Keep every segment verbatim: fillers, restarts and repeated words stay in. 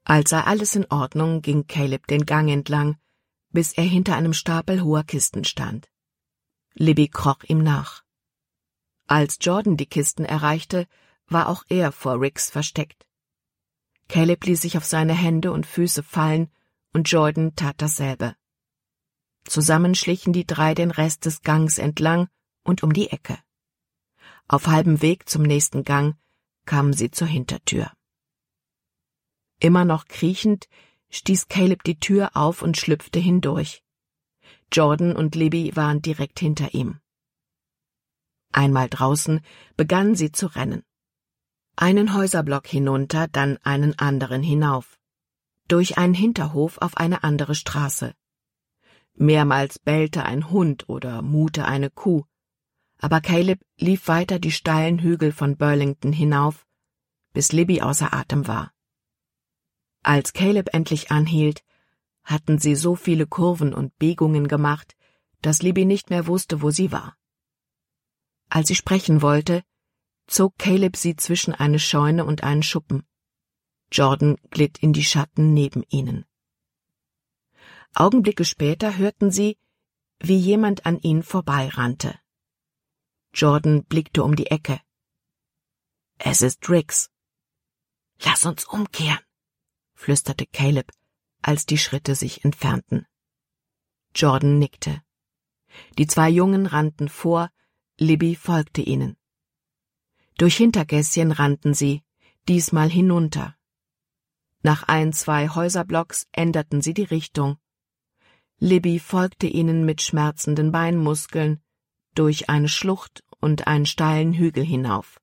Als sei alles in Ordnung, ging Caleb den Gang entlang, bis er hinter einem Stapel hoher Kisten stand. Libby kroch ihm nach. Als Jordan die Kisten erreichte, war auch er vor Riggs versteckt. Caleb ließ sich auf seine Hände und Füße fallen, und Jordan tat dasselbe. Zusammen schlichen die drei den Rest des Gangs entlang und um die Ecke. Auf halbem Weg zum nächsten Gang kamen sie zur Hintertür. Immer noch kriechend stieß Caleb die Tür auf und schlüpfte hindurch. Jordan und Libby waren direkt hinter ihm. Einmal draußen begannen sie zu rennen. Einen Häuserblock hinunter, dann einen anderen hinauf. Durch einen Hinterhof auf eine andere Straße. Mehrmals bellte ein Hund oder muhte eine Kuh, aber Caleb lief weiter die steilen Hügel von Burlington hinauf, bis Libby außer Atem war. Als Caleb endlich anhielt, hatten sie so viele Kurven und Biegungen gemacht, dass Libby nicht mehr wusste, wo sie war. Als sie sprechen wollte, zog Caleb sie zwischen eine Scheune und einen Schuppen. Jordan glitt in die Schatten neben ihnen. Augenblicke später hörten sie, wie jemand an ihnen vorbeirannte. Jordan blickte um die Ecke. »Es ist Riggs.« »Lass uns umkehren«, flüsterte Caleb, als die Schritte sich entfernten. Jordan nickte. Die zwei Jungen rannten vor, Libby folgte ihnen. Durch Hintergässchen rannten sie, diesmal hinunter. Nach ein, zwei Häuserblocks änderten sie die Richtung. Libby folgte ihnen mit schmerzenden Beinmuskeln durch eine Schlucht und einen steilen Hügel hinauf.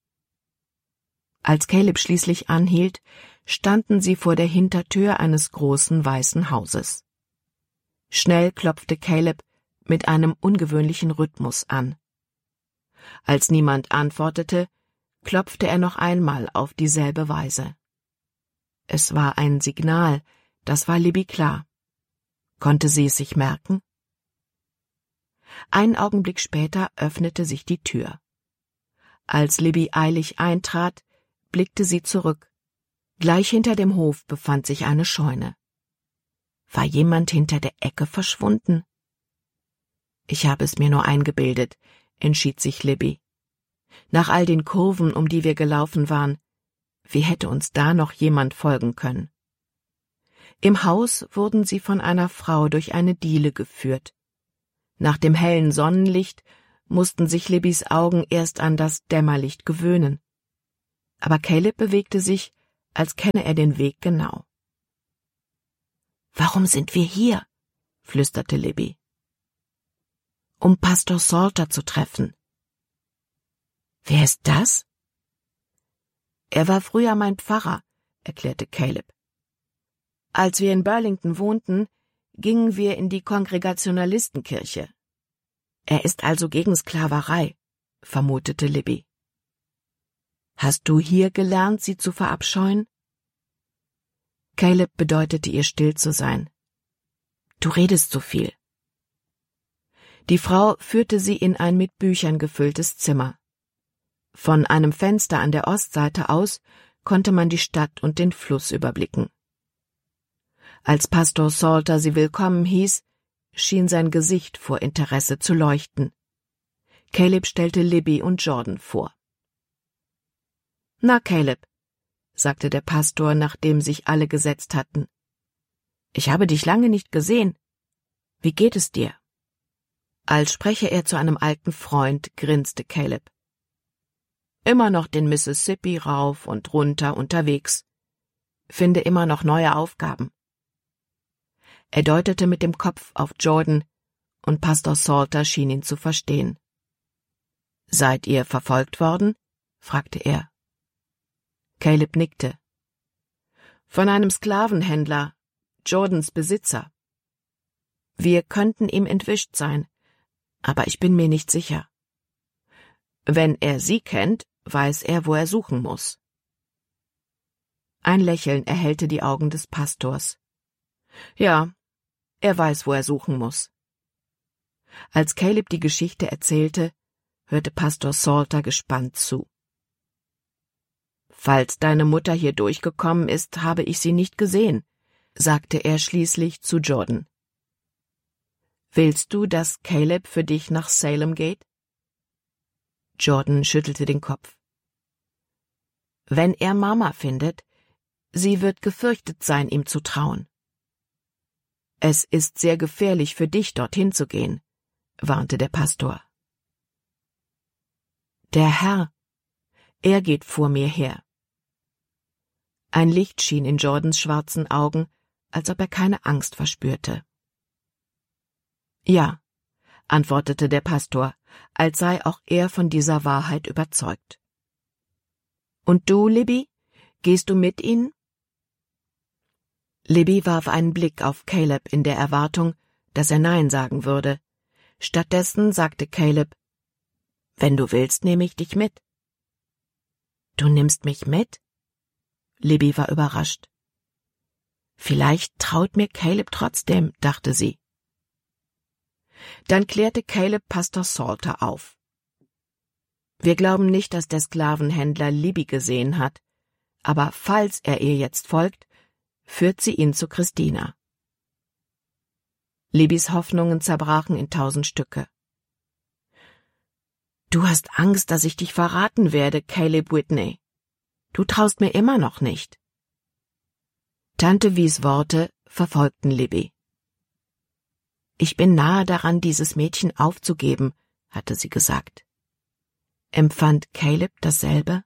Als Caleb schließlich anhielt, standen sie vor der Hintertür eines großen weißen Hauses. Schnell klopfte Caleb mit einem ungewöhnlichen Rhythmus an. Als niemand antwortete, klopfte er noch einmal auf dieselbe Weise. Es war ein Signal, das war Libby klar. Konnte sie es sich merken? Einen Augenblick später öffnete sich die Tür. Als Libby eilig eintrat, blickte sie zurück. Gleich hinter dem Hof befand sich eine Scheune. War jemand hinter der Ecke verschwunden? Ich habe es mir nur eingebildet, entschied sich Libby. Nach all den Kurven, um die wir gelaufen waren, wie hätte uns da noch jemand folgen können? Im Haus wurden sie von einer Frau durch eine Diele geführt. Nach dem hellen Sonnenlicht mussten sich Libbys Augen erst an das Dämmerlicht gewöhnen. Aber Caleb bewegte sich, als kenne er den Weg genau. »Warum sind wir hier?« flüsterte Libby. »Um Pastor Salter zu treffen.« »Wer ist das?« »Er war früher mein Pfarrer«, erklärte Caleb. »Als wir in Burlington wohnten, gingen wir in die Kongregationalistenkirche. Er ist also gegen Sklaverei«, vermutete Libby. »Hast du hier gelernt, sie zu verabscheuen?« Caleb bedeutete ihr, still zu sein. »Du redest so viel.« Die Frau führte sie in ein mit Büchern gefülltes Zimmer. Von einem Fenster an der Ostseite aus konnte man die Stadt und den Fluss überblicken. Als Pastor Salter sie willkommen hieß, schien sein Gesicht vor Interesse zu leuchten. Caleb stellte Libby und Jordan vor. »Na, Caleb«, sagte der Pastor, nachdem sich alle gesetzt hatten. »Ich habe dich lange nicht gesehen. Wie geht es dir?« Als spreche er zu einem alten Freund, grinste Caleb. »Immer noch den Mississippi rauf und runter unterwegs. Finde immer noch neue Aufgaben.« Er deutete mit dem Kopf auf Jordan, und Pastor Salter schien ihn zu verstehen. »Seid ihr verfolgt worden?« fragte er. Caleb nickte. »Von einem Sklavenhändler, Jordans Besitzer. Wir könnten ihm entwischt sein, aber ich bin mir nicht sicher. Wenn er sie kennt, weiß er, wo er suchen muss.« Ein Lächeln erhellte die Augen des Pastors. »Ja, er weiß, wo er suchen muss.« Als Caleb die Geschichte erzählte, hörte Pastor Salter gespannt zu. »Falls deine Mutter hier durchgekommen ist, habe ich sie nicht gesehen«, sagte er schließlich zu Jordan. »Willst du, dass Caleb für dich nach Salem geht?« Jordan schüttelte den Kopf. »Wenn er Mama findet, sie wird gefürchtet sein, ihm zu trauen.« »Es ist sehr gefährlich für dich, dorthin zu gehen«, warnte der Pastor. »Der Herr, er geht vor mir her.« Ein Licht schien in Jordans schwarzen Augen, als ob er keine Angst verspürte. »Ja«, antwortete der Pastor, als sei auch er von dieser Wahrheit überzeugt. »Und du, Libby, gehst du mit ihnen?« Libby warf einen Blick auf Caleb in der Erwartung, dass er Nein sagen würde. Stattdessen sagte Caleb, »Wenn du willst, nehme ich dich mit.« »Du nimmst mich mit?« Libby war überrascht. »Vielleicht traut mir Caleb trotzdem«, dachte sie. Dann klärte Caleb Pastor Salter auf. »Wir glauben nicht, dass der Sklavenhändler Libby gesehen hat, aber falls er ihr jetzt folgt, führt sie ihn zu Christina.« Libbys Hoffnungen zerbrachen in tausend Stücke. »Du hast Angst, dass ich dich verraten werde, Caleb Whitney. Du traust mir immer noch nicht.« Tante Wies Worte verfolgten Libby. »Ich bin nahe daran, dieses Mädchen aufzugeben«, hatte sie gesagt. Empfand Caleb dasselbe?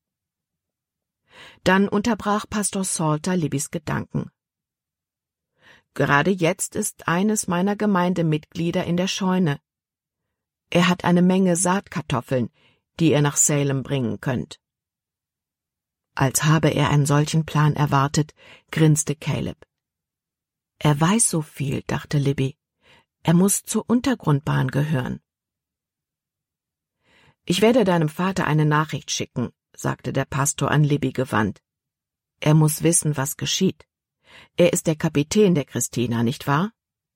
Dann unterbrach Pastor Salter Libbys Gedanken. »Gerade jetzt ist eines meiner Gemeindemitglieder in der Scheune. Er hat eine Menge Saatkartoffeln, die ihr nach Salem bringen könnt.« Als habe er einen solchen Plan erwartet, grinste Caleb. »Er weiß so viel«, dachte Libby. »Er muss zur Untergrundbahn gehören.« »Ich werde deinem Vater eine Nachricht schicken«, sagte der Pastor an Libby gewandt. »Er muss wissen, was geschieht. Er ist der Kapitän der Christina, nicht wahr?«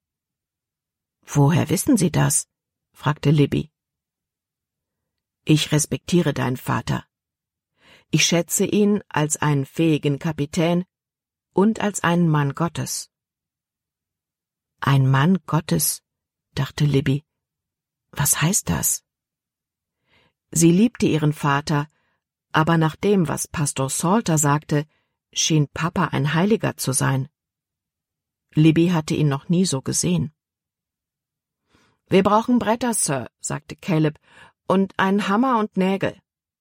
»Woher wissen Sie das?« fragte Libby. »Ich respektiere deinen Vater. Ich schätze ihn als einen fähigen Kapitän und als einen Mann Gottes.« »Ein Mann Gottes«, dachte Libby. »Was heißt das?« Sie liebte ihren Vater, aber nach dem, was Pastor Salter sagte, schien Papa ein Heiliger zu sein. Libby hatte ihn noch nie so gesehen. »Wir brauchen Bretter, Sir«, sagte Caleb, »und einen Hammer und Nägel.«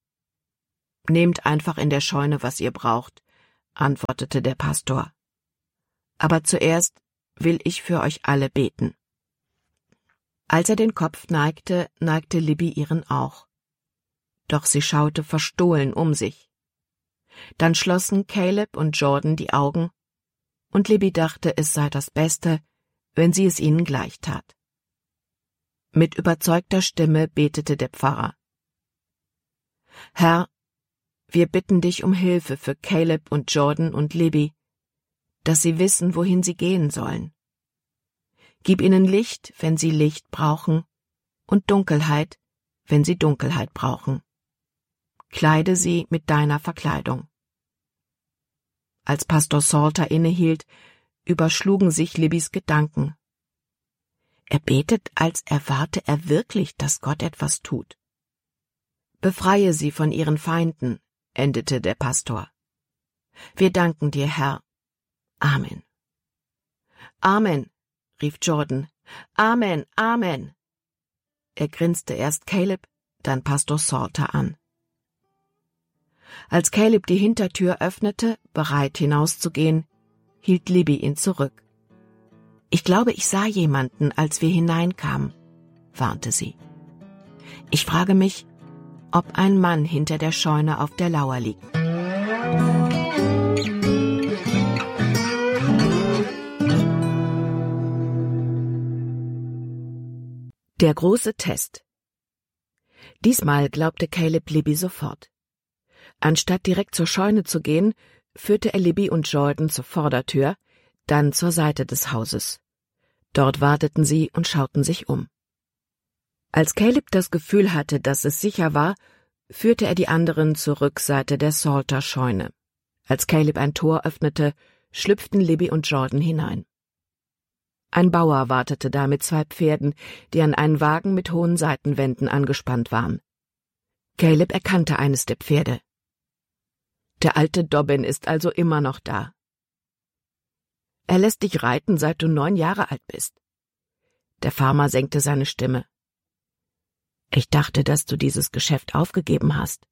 »Nehmt einfach in der Scheune, was ihr braucht«, antwortete der Pastor. »Aber zuerst will ich für euch alle beten.« Als er den Kopf neigte, neigte Libby ihren auch. Doch sie schaute verstohlen um sich. Dann schlossen Caleb und Jordan die Augen, und Libby dachte, es sei das Beste, wenn sie es ihnen gleich tat. Mit überzeugter Stimme betete der Pfarrer. »Herr, wir bitten dich um Hilfe für Caleb und Jordan und Libby, dass sie wissen, wohin sie gehen sollen. Gib ihnen Licht, wenn sie Licht brauchen, und Dunkelheit, wenn sie Dunkelheit brauchen. Kleide sie mit deiner Verkleidung.« Als Pastor Salter innehielt, überschlugen sich Libbys Gedanken. Er betet, als erwarte er wirklich, dass Gott etwas tut. »Befreie sie von ihren Feinden«, endete der Pastor. »Wir danken dir, Herr. Amen.« »Amen«, rief Jordan. »Amen, Amen.« Er grinste erst Caleb, dann Pastor Salter an. Als Caleb die Hintertür öffnete, bereit hinauszugehen, hielt Libby ihn zurück. »Ich glaube, ich sah jemanden, als wir hineinkamen«, warnte sie. »Ich frage mich, ob ein Mann hinter der Scheune auf der Lauer liegt.« Der große Test. Diesmal glaubte Caleb Libby sofort. Anstatt direkt zur Scheune zu gehen, führte er Libby und Jordan zur Vordertür, dann zur Seite des Hauses. Dort warteten sie und schauten sich um. Als Caleb das Gefühl hatte, dass es sicher war, führte er die anderen zur Rückseite der Salter-Scheune. Als Caleb ein Tor öffnete, schlüpften Libby und Jordan hinein. Ein Bauer wartete da mit zwei Pferden, die an einen Wagen mit hohen Seitenwänden angespannt waren. Caleb erkannte eines der Pferde. »Der alte Dobbin ist also immer noch da. Er lässt dich reiten, seit du neun Jahre alt bist.« Der Farmer senkte seine Stimme. »Ich dachte, dass du dieses Geschäft aufgegeben hast.«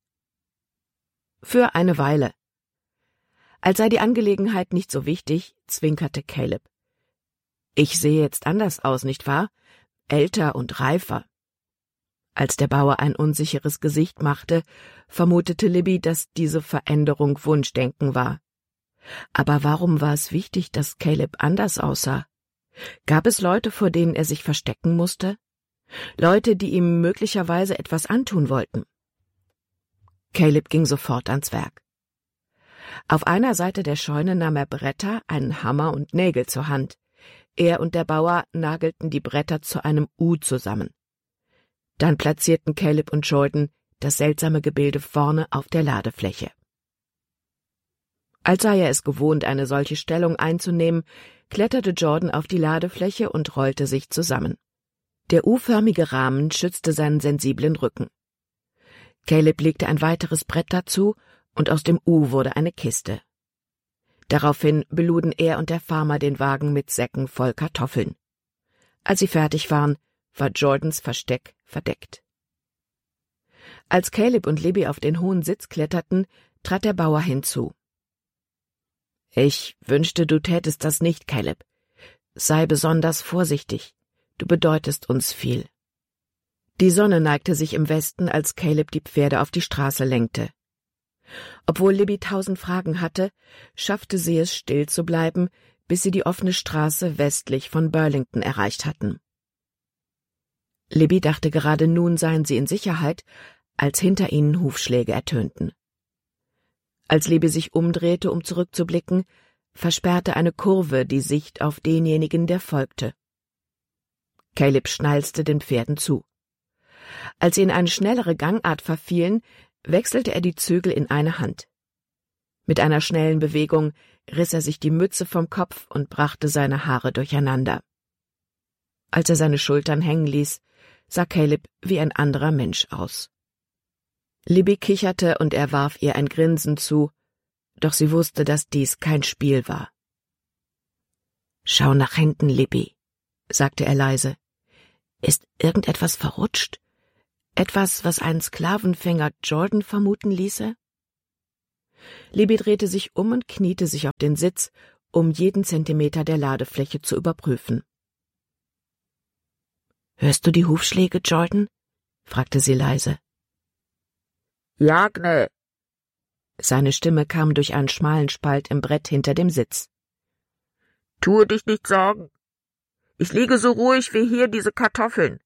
»Für eine Weile.« Als sei die Angelegenheit nicht so wichtig, zwinkerte Caleb. »Ich sehe jetzt anders aus, nicht wahr? Älter und reifer.« Als der Bauer ein unsicheres Gesicht machte, vermutete Libby, dass diese Veränderung Wunschdenken war. Aber warum war es wichtig, dass Caleb anders aussah? Gab es Leute, vor denen er sich verstecken musste? Leute, die ihm möglicherweise etwas antun wollten? Caleb ging sofort ans Werk. Auf einer Seite der Scheune nahm er Bretter, einen Hammer und Nägel zur Hand. Er und der Bauer nagelten die Bretter zu einem U zusammen. Dann platzierten Caleb und Jordan das seltsame Gebilde vorne auf der Ladefläche. Als sei er es gewohnt, eine solche Stellung einzunehmen, kletterte Jordan auf die Ladefläche und rollte sich zusammen. Der U-förmige Rahmen schützte seinen sensiblen Rücken. Caleb legte ein weiteres Brett dazu, und aus dem U wurde eine Kiste. Daraufhin beluden er und der Farmer den Wagen mit Säcken voll Kartoffeln. Als sie fertig waren, war Jordans Versteck verdeckt. Als Caleb und Libby auf den hohen Sitz kletterten, trat der Bauer hinzu. »Ich wünschte, du tätest das nicht, Caleb. Sei besonders vorsichtig. Du bedeutest uns viel.« Die Sonne neigte sich im Westen, als Caleb die Pferde auf die Straße lenkte. Obwohl Libby tausend Fragen hatte, schaffte sie es, still zu bleiben, bis sie die offene Straße westlich von Burlington erreicht hatten. Libby dachte, gerade nun seien sie in Sicherheit, als hinter ihnen Hufschläge ertönten. Als Libby sich umdrehte, um zurückzublicken, versperrte eine Kurve die Sicht auf denjenigen, der folgte. Caleb schnalzte den Pferden zu. Als sie in eine schnellere Gangart verfielen, wechselte er die Zügel in eine Hand. Mit einer schnellen Bewegung riss er sich die Mütze vom Kopf und brachte seine Haare durcheinander. Als er seine Schultern hängen ließ, sah Caleb wie ein anderer Mensch aus. Libby kicherte und er warf ihr ein Grinsen zu, doch sie wusste, dass dies kein Spiel war. »Schau nach hinten, Libby«, sagte er leise. »Ist irgendetwas verrutscht? Etwas, was einen Sklavenfänger Jordan vermuten ließe?« Libby drehte sich um und kniete sich auf den Sitz, um jeden Zentimeter der Ladefläche zu überprüfen. »Hörst du die Hufschläge, Jordan?« fragte sie leise. »Ja, Gnä.« Seine Stimme kam durch einen schmalen Spalt im Brett hinter dem Sitz. »Tue dich nicht sorgen. Ich liege so ruhig wie hier diese Kartoffeln.«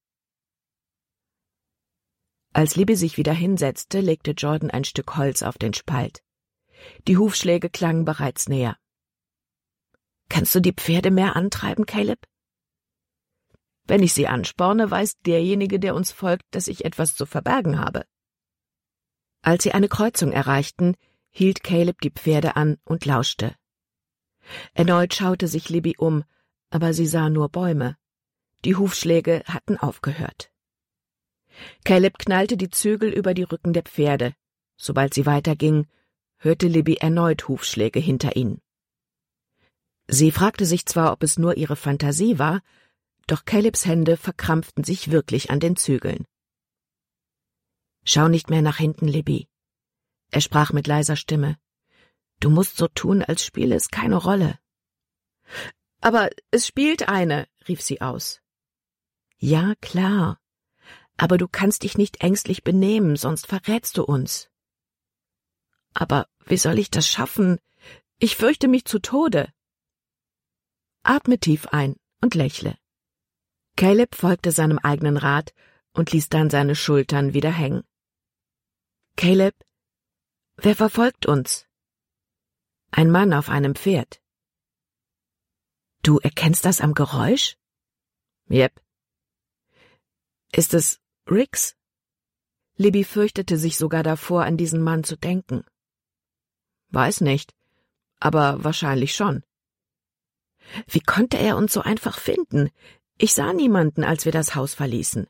Als Libby sich wieder hinsetzte, legte Jordan ein Stück Holz auf den Spalt. Die Hufschläge klangen bereits näher. »Kannst du die Pferde mehr antreiben, Caleb?« »Wenn ich sie ansporne, weiß derjenige, der uns folgt, dass ich etwas zu verbergen habe.« Als sie eine Kreuzung erreichten, hielt Caleb die Pferde an und lauschte. Erneut schaute sich Libby um, aber sie sah nur Bäume. Die Hufschläge hatten aufgehört. Caleb knallte die Zügel über die Rücken der Pferde. Sobald sie weiterging, hörte Libby erneut Hufschläge hinter ihnen. Sie fragte sich zwar, ob es nur ihre Fantasie war, doch Calebs Hände verkrampften sich wirklich an den Zügeln. »Schau nicht mehr nach hinten, Libby«, er sprach mit leiser Stimme. »Du musst so tun, als spiele es keine Rolle.« »Aber es spielt eine«, rief sie aus. »Ja, klar. Aber du kannst dich nicht ängstlich benehmen, sonst verrätst du uns.« »Aber wie soll ich das schaffen? Ich fürchte mich zu Tode.« »Atme tief ein und lächle.« Caleb folgte seinem eigenen Rat und ließ dann seine Schultern wieder hängen. »Caleb, wer verfolgt uns?« »Ein Mann auf einem Pferd.« »Du erkennst das am Geräusch?« »Jep.« »Ist es Rix?« Libby fürchtete sich sogar davor, an diesen Mann zu denken. Weiß nicht, aber wahrscheinlich schon. Wie konnte er uns so einfach finden? Ich sah niemanden, als wir das Haus verließen.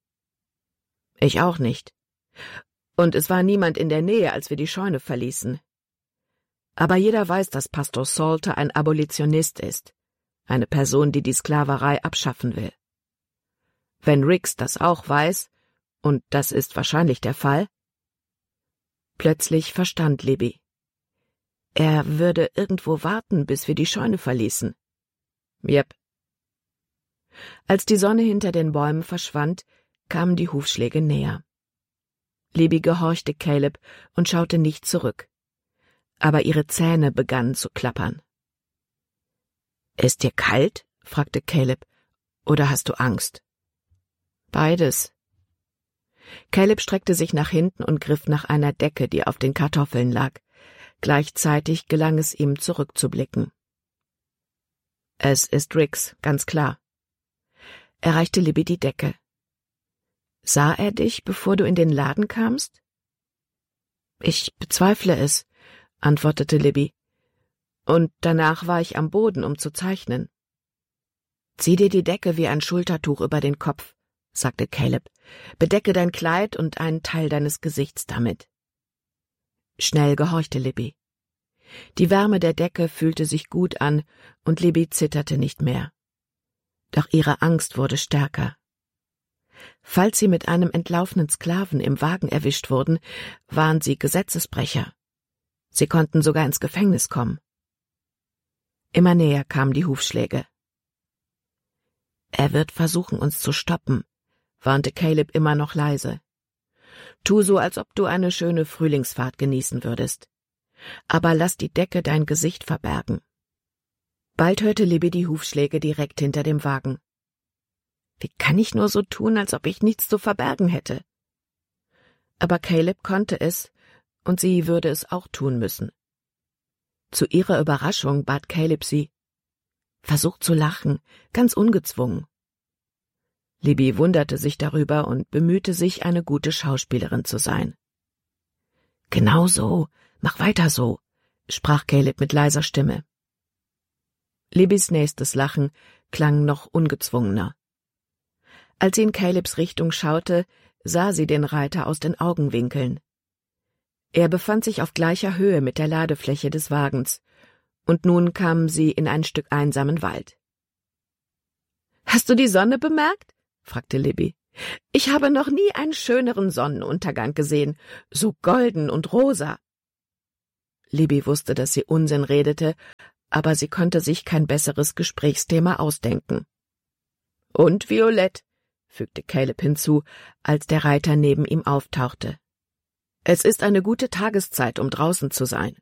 Ich auch nicht. Und es war niemand in der Nähe, als wir die Scheune verließen. Aber jeder weiß, dass Pastor Salter ein Abolitionist ist, eine Person, die die Sklaverei abschaffen will. Wenn Rix das auch weiß, und das ist wahrscheinlich der Fall. Plötzlich verstand Libby. Er würde irgendwo warten, bis wir die Scheune verließen. Jep. Als die Sonne hinter den Bäumen verschwand, kamen die Hufschläge näher. Libby gehorchte Caleb und schaute nicht zurück. Aber ihre Zähne begannen zu klappern. »Ist dir kalt?« fragte Caleb. »Oder hast du Angst?« »Beides.« Caleb streckte sich nach hinten und griff nach einer Decke, die auf den Kartoffeln lag. Gleichzeitig gelang es ihm, zurückzublicken. »Es ist Rix, ganz klar.« Er reichte Libby die Decke. »Sah er dich, bevor du in den Laden kamst?« »Ich bezweifle es«, antwortete Libby. »Und danach war ich am Boden, um zu zeichnen.« »Zieh dir die Decke wie ein Schultertuch über den Kopf«, sagte Caleb. »Bedecke dein Kleid und einen Teil deines Gesichts damit.« Schnell gehorchte Libby. Die Wärme der Decke fühlte sich gut an, und Libby zitterte nicht mehr. Doch ihre Angst wurde stärker. Falls sie mit einem entlaufenen Sklaven im Wagen erwischt wurden, waren sie Gesetzesbrecher. Sie konnten sogar ins Gefängnis kommen. Immer näher kamen die Hufschläge. »Er wird versuchen, uns zu stoppen«, warnte Caleb immer noch leise. »Tu so, als ob du eine schöne Frühlingsfahrt genießen würdest. Aber lass die Decke dein Gesicht verbergen.« Bald hörte Libby die Hufschläge direkt hinter dem Wagen. Wie kann ich nur so tun, als ob ich nichts zu verbergen hätte? Aber Caleb konnte es, und sie würde es auch tun müssen. Zu ihrer Überraschung bat Caleb sie: »Versuch zu lachen, ganz ungezwungen.« Libby wunderte sich darüber und bemühte sich, eine gute Schauspielerin zu sein. »Genau so, mach weiter so«, sprach Caleb mit leiser Stimme. Libbys nächstes Lachen klang noch ungezwungener. Als sie in Calebs Richtung schaute, sah sie den Reiter aus den Augenwinkeln. Er befand sich auf gleicher Höhe mit der Ladefläche des Wagens, und nun kamen sie in ein Stück einsamen Wald. »Hast du die Sonne bemerkt?« fragte Libby. »Ich habe noch nie einen schöneren Sonnenuntergang gesehen, so golden und rosa.« Libby wusste, dass sie Unsinn redete, aber sie konnte sich kein besseres Gesprächsthema ausdenken. »Und violett«, fügte Caleb hinzu, als der Reiter neben ihm auftauchte. »Es ist eine gute Tageszeit, um draußen zu sein.«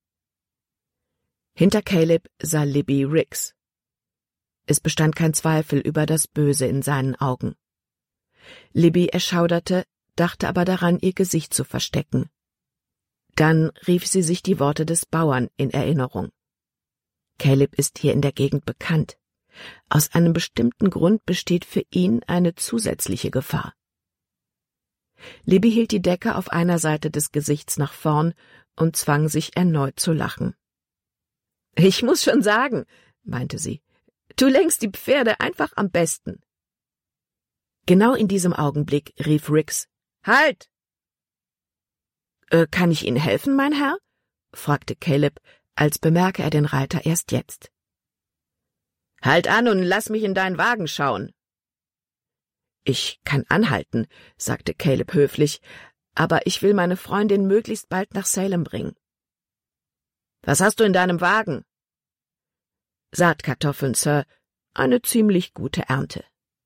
Hinter Caleb sah Libby Rix. Es bestand kein Zweifel über das Böse in seinen Augen. Libby erschauderte, dachte aber daran, ihr Gesicht zu verstecken. Dann rief sie sich die Worte des Bauern in Erinnerung. Caleb ist hier in der Gegend bekannt. Aus einem bestimmten Grund besteht für ihn eine zusätzliche Gefahr. Libby hielt die Decke auf einer Seite des Gesichts nach vorn und zwang sich erneut zu lachen. »Ich muss schon sagen«, meinte sie, »du lenkst die Pferde einfach am besten.« Genau in diesem Augenblick rief Rix: »Halt!« äh, »Kann ich Ihnen helfen, mein Herr?« fragte Caleb, als bemerke er den Reiter erst jetzt. »Halt an und lass mich in deinen Wagen schauen.« »Ich kann anhalten«, sagte Caleb höflich, »aber ich will meine Freundin möglichst bald nach Salem bringen.« »Was hast du in deinem Wagen?« »Saatkartoffeln, Sir, eine ziemlich gute Ernte.«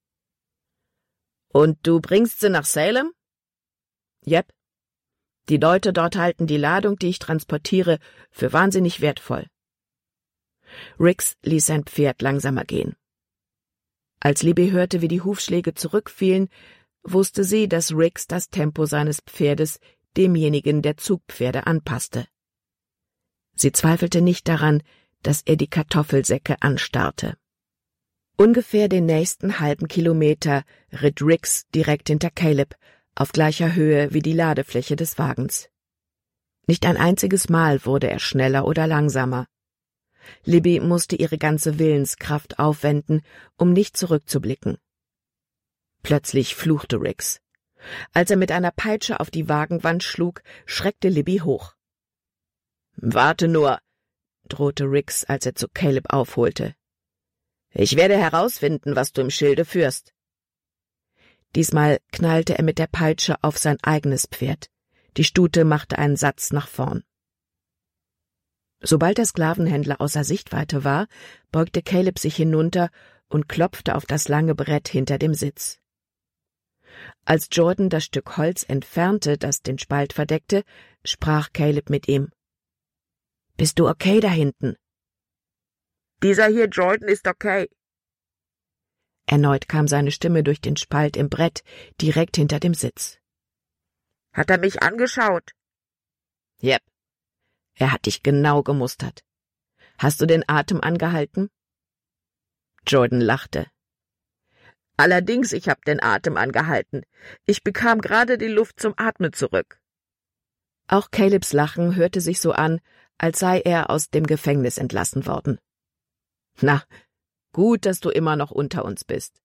»Und du bringst sie nach Salem?« »Jep. Die Leute dort halten die Ladung, die ich transportiere, für wahnsinnig wertvoll.« Rix ließ sein Pferd langsamer gehen. Als Libby hörte, wie die Hufschläge zurückfielen, wusste sie, dass Rix das Tempo seines Pferdes demjenigen der Zugpferde anpasste. Sie zweifelte nicht daran, dass er die Kartoffelsäcke anstarrte. Ungefähr den nächsten halben Kilometer ritt Rix direkt hinter Caleb, auf gleicher Höhe wie die Ladefläche des Wagens. Nicht ein einziges Mal wurde er schneller oder langsamer. Libby musste ihre ganze Willenskraft aufwenden, um nicht zurückzublicken. Plötzlich fluchte Riggs. Als er mit einer Peitsche auf die Wagenwand schlug, schreckte Libby hoch. »Warte nur«, drohte Riggs, als er zu Caleb aufholte. »Ich werde herausfinden, was du im Schilde führst.« Diesmal knallte er mit der Peitsche auf sein eigenes Pferd. Die Stute machte einen Satz nach vorn. Sobald der Sklavenhändler außer Sichtweite war, beugte Caleb sich hinunter und klopfte auf das lange Brett hinter dem Sitz. Als Jordan das Stück Holz entfernte, das den Spalt verdeckte, sprach Caleb mit ihm. »Bist du okay da hinten?« »Dieser hier Jordan ist okay.« Erneut kam seine Stimme durch den Spalt im Brett, direkt hinter dem Sitz. »Hat er mich angeschaut?« »Jep. Er hat dich genau gemustert. Hast du den Atem angehalten?« Jordan lachte. »Allerdings, ich hab den Atem angehalten. Ich bekam gerade die Luft zum Atmen zurück.« Auch Calebs Lachen hörte sich so an, als sei er aus dem Gefängnis entlassen worden. »Na, gut, dass du immer noch unter uns bist.«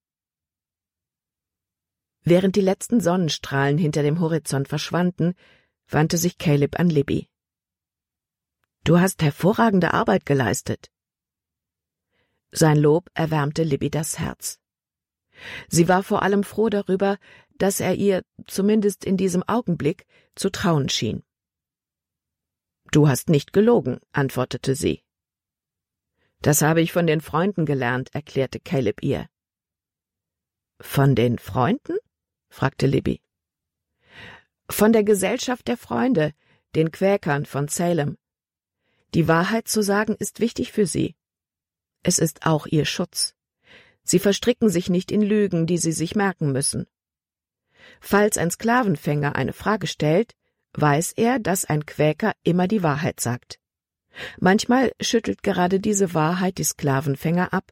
Während die letzten Sonnenstrahlen hinter dem Horizont verschwanden, wandte sich Caleb an Libby. »Du hast hervorragende Arbeit geleistet.« Sein Lob erwärmte Libby das Herz. Sie war vor allem froh darüber, dass er ihr, zumindest in diesem Augenblick, zu trauen schien. »Du hast nicht gelogen«, antwortete sie. »Das habe ich von den Freunden gelernt«, erklärte Caleb ihr. »Von den Freunden?« fragte Libby. »Von der Gesellschaft der Freunde, den Quäkern von Salem. Die Wahrheit zu sagen ist wichtig für sie. Es ist auch ihr Schutz. Sie verstricken sich nicht in Lügen, die sie sich merken müssen. Falls ein Sklavenfänger eine Frage stellt, weiß er, dass ein Quäker immer die Wahrheit sagt. Manchmal schüttelt gerade diese Wahrheit die Sklavenfänger ab.«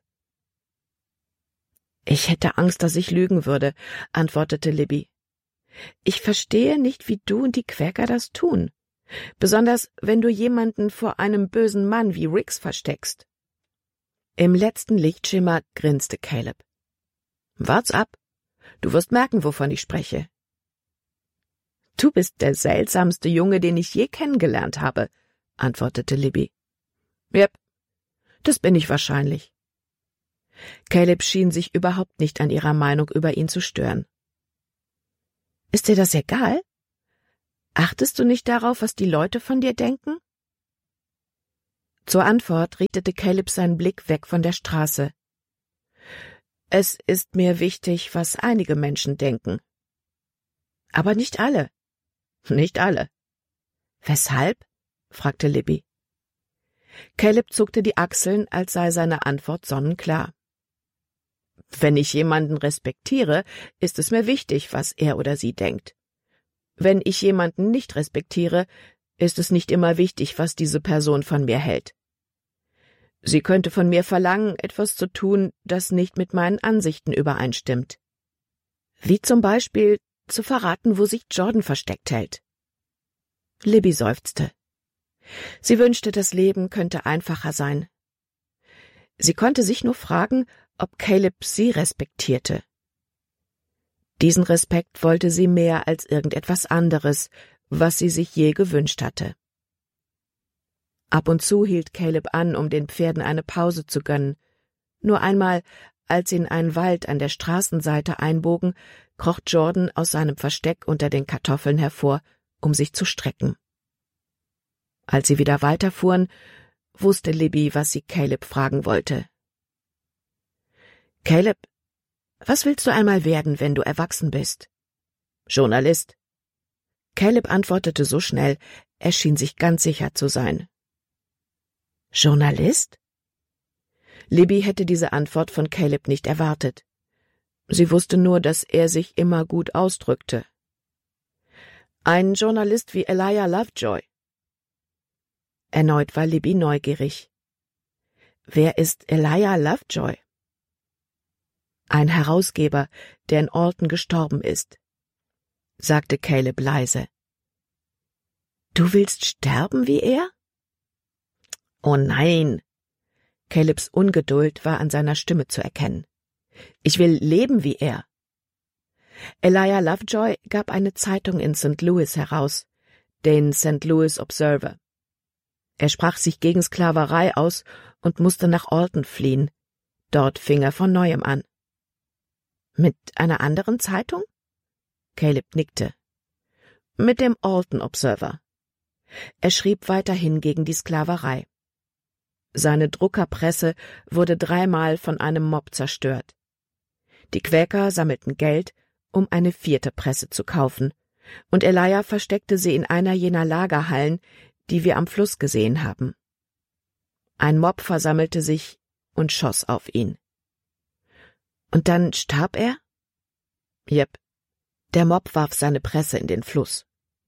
»Ich hätte Angst, dass ich lügen würde«, antwortete Libby. »Ich verstehe nicht, wie du und die Quäker das tun, besonders wenn du jemanden vor einem bösen Mann wie Riggs versteckst.« Im letzten Lichtschimmer grinste Caleb. »Wart's ab, du wirst merken, wovon ich spreche.« »Du bist der seltsamste Junge, den ich je kennengelernt habe«, antwortete Libby. »Jep, das bin ich wahrscheinlich.« Caleb schien sich überhaupt nicht an ihrer Meinung über ihn zu stören. »Ist dir das egal? Achtest du nicht darauf, was die Leute von dir denken?« Zur Antwort richtete Caleb seinen Blick weg von der Straße. »Es ist mir wichtig, was einige Menschen denken.« »Aber nicht alle.« »Nicht alle.« »Weshalb?« fragte Libby. Caleb zuckte die Achseln, als sei seine Antwort sonnenklar. »Wenn ich jemanden respektiere, ist es mir wichtig, was er oder sie denkt. Wenn ich jemanden nicht respektiere, ist es nicht immer wichtig, was diese Person von mir hält. Sie könnte von mir verlangen, etwas zu tun, das nicht mit meinen Ansichten übereinstimmt. Wie zum Beispiel zu verraten, wo sich Jordan versteckt hält.« Libby seufzte. Sie wünschte, das Leben könnte einfacher sein. Sie konnte sich nur fragen, ob Caleb sie respektierte. Diesen Respekt wollte sie mehr als irgendetwas anderes, was sie sich je gewünscht hatte. Ab und zu hielt Caleb an, um den Pferden eine Pause zu gönnen. Nur einmal, als sie in einen Wald an der Straßenseite einbogen, kroch Jordan aus seinem Versteck unter den Kartoffeln hervor, um sich zu strecken. Als sie wieder weiterfuhren, wusste Libby, was sie Caleb fragen wollte. »Caleb, was willst du einmal werden, wenn du erwachsen bist?« »Journalist.« Caleb antwortete so schnell, er schien sich ganz sicher zu sein. »Journalist?« Libby hätte diese Antwort von Caleb nicht erwartet. Sie wusste nur, dass er sich immer gut ausdrückte. »Ein Journalist wie Elijah Lovejoy.« Erneut war Libby neugierig. »Wer ist Elijah Lovejoy?« »Ein Herausgeber, der in Alton gestorben ist.« sagte Caleb leise. »Du willst sterben wie er?« »Oh nein!« Calebs Ungeduld war an seiner Stimme zu erkennen. »Ich will leben wie er.« Elijah Lovejoy gab eine Zeitung in Sankt Louis heraus, den Sankt Louis Observer. Er sprach sich gegen Sklaverei aus und musste nach Alton fliehen. Dort fing er von neuem an. »Mit einer anderen Zeitung?« Caleb nickte. »Mit dem Alton Observer.« Er schrieb weiterhin gegen die Sklaverei. Seine Druckerpresse wurde dreimal von einem Mob zerstört. Die Quäker sammelten Geld, um eine vierte Presse zu kaufen, und Elijah versteckte sie in einer jener Lagerhallen, die wir am Fluss gesehen haben. Ein Mob versammelte sich und schoss auf ihn. Und dann starb er? Jep. Der Mob warf seine Presse in den Fluss.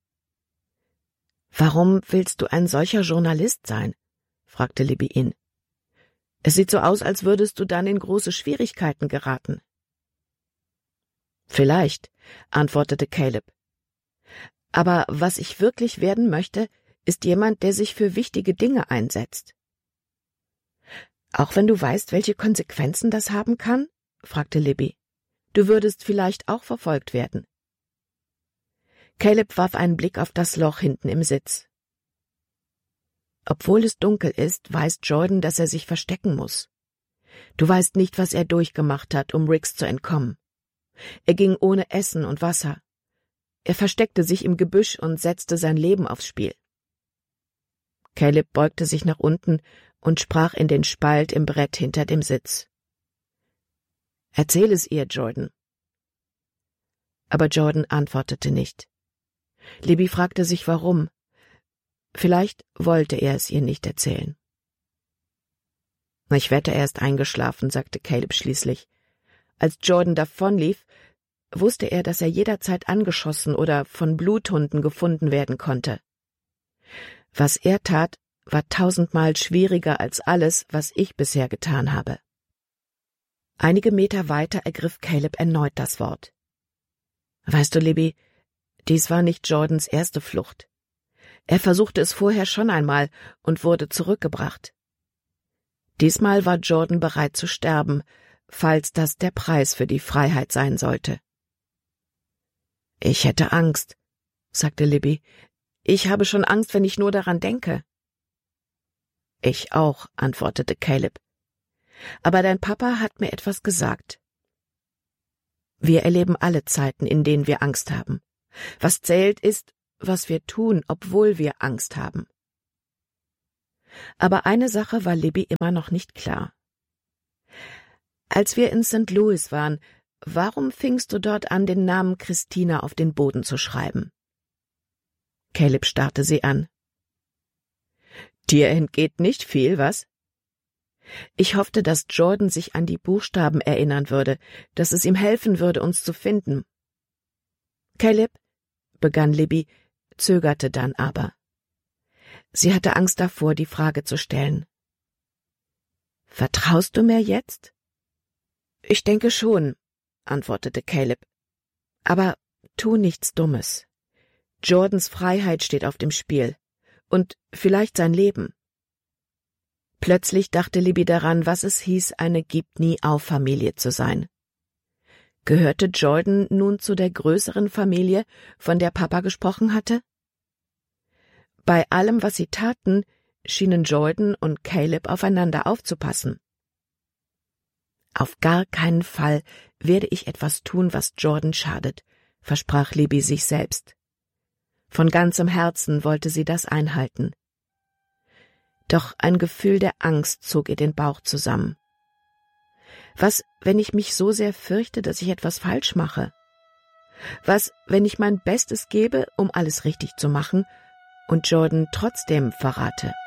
»Warum willst du ein solcher Journalist sein?« fragte Libby ihn. »Es sieht so aus, als würdest du dann in große Schwierigkeiten geraten.« »Vielleicht«, antwortete Caleb. »Aber was ich wirklich werden möchte, ist jemand, der sich für wichtige Dinge einsetzt.« »Auch wenn du weißt, welche Konsequenzen das haben kann?« fragte Libby. »Du würdest vielleicht auch verfolgt werden.« Caleb warf einen Blick auf das Loch hinten im Sitz. »Obwohl es dunkel ist, weiß Jordan, dass er sich verstecken muss. Du weißt nicht, was er durchgemacht hat, um Riggs zu entkommen. Er ging ohne Essen und Wasser. Er versteckte sich im Gebüsch und setzte sein Leben aufs Spiel.« Caleb beugte sich nach unten und sprach in den Spalt im Brett hinter dem Sitz. »Erzähl es ihr, Jordan.« Aber Jordan antwortete nicht. Libby fragte sich, warum. Vielleicht wollte er es ihr nicht erzählen. »Ich wette, er ist eingeschlafen«, sagte Caleb schließlich. Als Jordan davonlief, wusste er, dass er jederzeit angeschossen oder von Bluthunden gefunden werden konnte. Was er tat, war tausendmal schwieriger als alles, was ich bisher getan habe. Einige Meter weiter ergriff Caleb erneut das Wort. »Weißt du, Libby, dies war nicht Jordans erste Flucht. Er versuchte es vorher schon einmal und wurde zurückgebracht. Diesmal war Jordan bereit zu sterben, falls das der Preis für die Freiheit sein sollte.« »Ich hätte Angst«, sagte Libby. »Ich habe schon Angst, wenn ich nur daran denke.« »Ich auch«, antwortete Caleb. »Aber dein Papa hat mir etwas gesagt. Wir erleben alle Zeiten, in denen wir Angst haben. Was zählt, ist, was wir tun, obwohl wir Angst haben.« Aber eine Sache war Libby immer noch nicht klar. »Als wir in Sankt Louis waren, warum fingst du dort an, den Namen Christina auf den Boden zu schreiben?« Caleb starrte sie an. »Dir entgeht nicht viel, was?« »Ich hoffte, dass Jordan sich an die Buchstaben erinnern würde, dass es ihm helfen würde, uns zu finden.« »Caleb«, begann Libby, zögerte dann aber. Sie hatte Angst davor, die Frage zu stellen. »Vertraust du mir jetzt?« »Ich denke schon«, antwortete Caleb. »Aber tu nichts Dummes. Jordans Freiheit steht auf dem Spiel. Und vielleicht sein Leben.« Plötzlich dachte Libby daran, was es hieß, eine Gib-nie-auf-Familie zu sein. Gehörte Jordan nun zu der größeren Familie, von der Papa gesprochen hatte? Bei allem, was sie taten, schienen Jordan und Caleb aufeinander aufzupassen. »Auf gar keinen Fall werde ich etwas tun, was Jordan schadet«, versprach Libby sich selbst. Von ganzem Herzen wollte sie das einhalten. Doch ein Gefühl der Angst zog ihr den Bauch zusammen. Was, wenn ich mich so sehr fürchte, dass ich etwas falsch mache? Was, wenn ich mein Bestes gebe, um alles richtig zu machen, und Jordan trotzdem verrate?